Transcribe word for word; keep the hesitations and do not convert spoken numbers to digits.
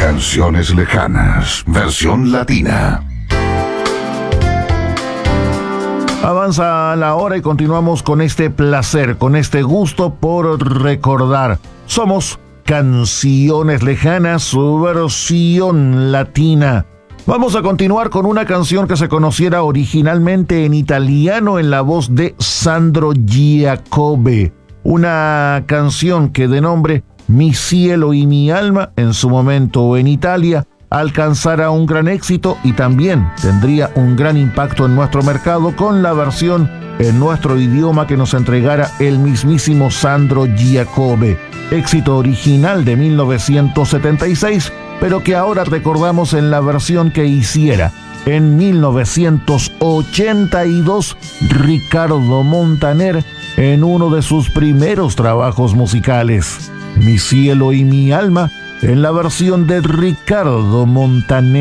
Canciones lejanas, versión latina. Avanza la hora y continuamos con este placer, con este gusto por recordar. Somos Canciones Lejanas, su versión latina. Vamos a continuar con una canción que se conociera originalmente en italiano en la voz de Sandro Giacobbe. Una canción que de nombre Mi cielo y mi alma, en su momento en Italia, alcanzará un gran éxito y también tendría un gran impacto en nuestro mercado con la versión en nuestro idioma que nos entregara el mismísimo Sandro Giacobbe. Éxito original de mil novecientos setenta y seis, pero que ahora recordamos en la versión que hiciera en mil novecientos ochenta y dos Ricardo Montaner en uno de sus primeros trabajos musicales. Mi cielo y mi alma, en la versión de Ricardo Montaner.